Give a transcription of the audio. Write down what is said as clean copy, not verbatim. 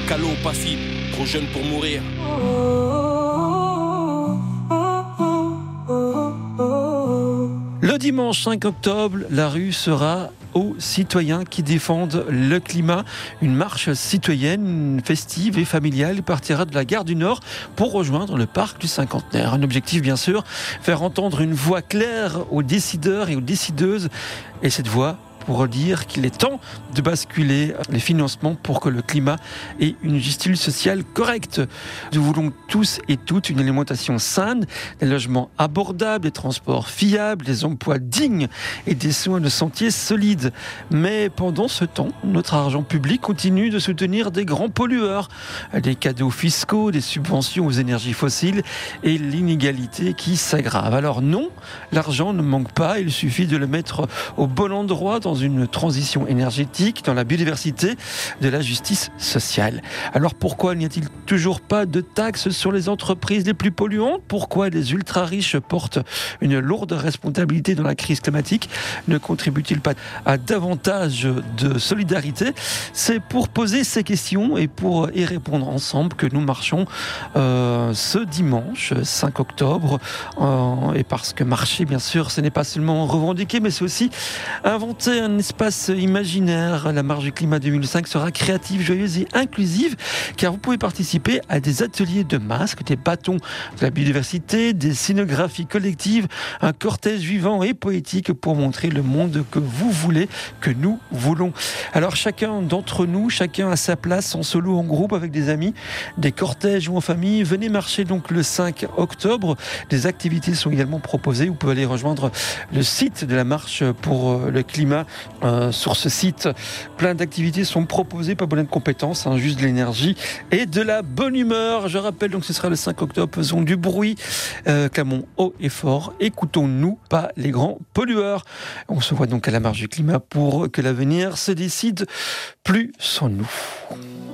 Calo passif, trop jeune pour mourir. Le dimanche 5 octobre, la rue sera aux citoyens qui défendent le climat. Une marche citoyenne festive et familiale partira de la gare du Nord pour rejoindre le parc du Cinquantenaire. Un objectif bien sûr, faire entendre une voix claire aux décideurs et aux décideuses. Et cette voix pour dire qu'il est temps de basculer les financements pour que le climat ait une justice sociale correcte. Nous voulons tous et toutes une alimentation saine, des logements abordables, des transports fiables, des emplois dignes et des soins de santé solides. Mais pendant ce temps, notre argent public continue de soutenir des grands pollueurs, des cadeaux fiscaux, des subventions aux énergies fossiles et l'inégalité qui s'aggrave. Alors non, l'argent ne manque pas, il suffit de le mettre au bon endroit dans une transition énergétique, dans la biodiversité, de la justice sociale. Alors pourquoi n'y a-t-il toujours pas de taxes sur les entreprises les plus polluantes ? Pourquoi les ultra-riches portent une lourde responsabilité dans la crise climatique ? Ne contribuent-ils pas à davantage de solidarité ? C'est pour poser ces questions et pour y répondre ensemble que nous marchons ce dimanche 5 octobre. Et parce que marcher, bien sûr, ce n'est pas seulement revendiquer, mais c'est aussi inventer un espace imaginaire. La marche du climat 2005 sera créative, joyeuse et inclusive, car vous pouvez participer à des ateliers de masques, des bâtons de la biodiversité, des scénographies collectives, un cortège vivant et poétique pour montrer le monde que vous voulez, que nous voulons. Alors chacun d'entre nous, chacun à sa place, en solo, en groupe, avec des amis, des cortèges ou en famille, venez marcher donc le 5 octobre. Des activités sont également proposées. Vous pouvez aller rejoindre le site de la marche pour le climat. Sur ce site, plein d'activités sont proposées, pas besoin de compétences, juste de l'énergie et de la bonne humeur. Je rappelle donc ce sera le 5 octobre, faisons du bruit, clamons haut et fort, écoutons-nous, pas les grands pollueurs. On se voit donc à la marche du climat pour que l'avenir se décide plus sans nous.